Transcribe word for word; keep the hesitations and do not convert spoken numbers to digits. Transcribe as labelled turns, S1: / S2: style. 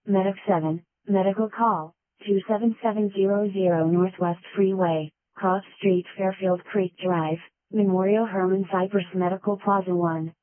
S1: Medic seven, Medical Call, two seven seven zero zero Northwest Freeway, Cross Street Fairfield Creek Drive, Memorial Hermann Cypress Medical Plaza one.